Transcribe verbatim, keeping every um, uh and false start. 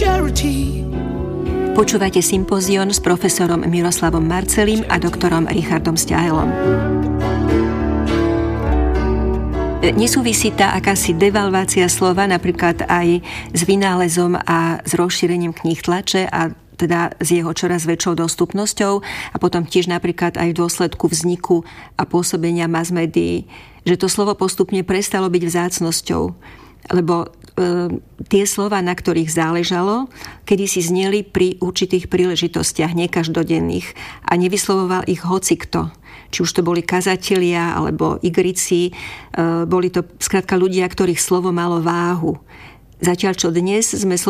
charity. Počúvate Sympozión s profesorom Miroslavom Marcelím a doktorom Richardom Sťahelom. Nesúvisí tá akási devalvácia slova napríklad aj s vynálezom a s rozšírením kníh tlače a teda s jeho čoraz väčšou dostupnosťou a potom tiež napríklad aj v dôsledku vzniku a pôsobenia mass médií, že to slovo postupne prestalo byť vzácnosťou, lebo e, tie slova, na ktorých záležalo, kedysi zneli pri určitých príležitostiach, nekaždodenných a nevyslovoval ich hocikto. Či už to boli kazatelia alebo igrici, e, boli to skrátka ľudia, ktorých slovo malo váhu. Zatiaľ, čo dnes sme